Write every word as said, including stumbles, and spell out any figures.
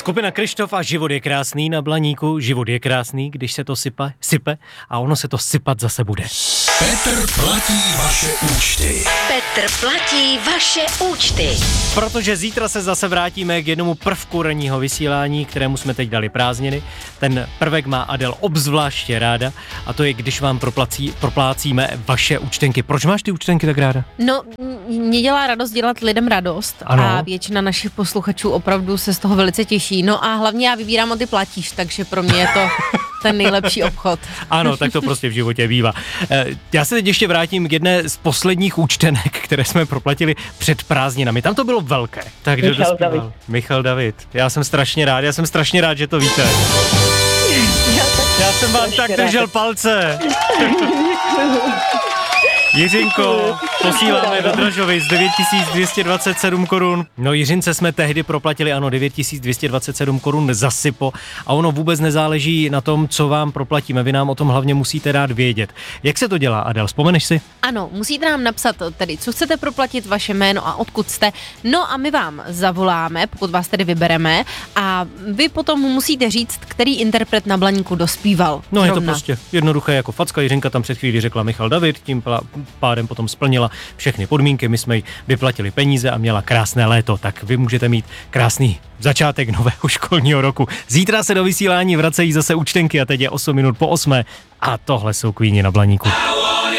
Skupina Kryštof a Život je krásný na Blaníku. Život je krásný, když se to sype, sype a ono se to sypat zase bude. Petr platí vaše účty. Petr platí vaše účty. Protože zítra se zase vrátíme k jednomu prvku ranního vysílání, kterému jsme teď dali prázdniny. Ten prvek má Adel obzvláště ráda a to je, když vám proplací, proplácíme vaše účtenky. Proč máš ty účtenky tak ráda? No, mě dělá radost dělat lidem radost Ano. a většina našich posluchačů opravdu se z toho velice těší. No a hlavně já vybírám a ty platíš, takže pro mě je to ten nejlepší obchod. Ano, tak to prostě v životě bývá. Já se teď ještě vrátím k jedné z posledních účtenek, které jsme proplatili před prázdninami. Tam to bylo velké. Tak kdo Michal dospíval? David. Michal David. Já jsem strašně rád, já jsem strašně rád, že to víte. Já jsem vám tak držel palce. Jiřinko, posíláme do Dražovy z devět tisíc dvě stě dvacet sedm korun. No Jiřince jsme tehdy proplatili, ano, devět tisíc dvě stě dvacet sedm korun za SIPO a ono vůbec nezáleží na tom, co vám proplatíme. Vy nám o tom hlavně musíte dát vědět. Jak se to dělá, Adel? Vzpomeneš si? Ano, musíte nám napsat tedy, co chcete proplatit, vaše jméno a odkud jste. No a my vám zavoláme, pokud vás tedy vybereme a vy potom musíte říct, který interpret na Blaníku dospíval. No je to zrovna. prostě jednoduché jako facka. Jiřinka tam před chvílí řekla Michal David, tím pádem potom splnila všechny podmínky, my jsme jí vyplatili peníze a měla krásné léto, tak vy můžete mít krásný začátek nového školního roku. Zítra se do vysílání vracejí zase účtenky a teď je osm minut po osmé a tohle jsou Queeni na Blaníku.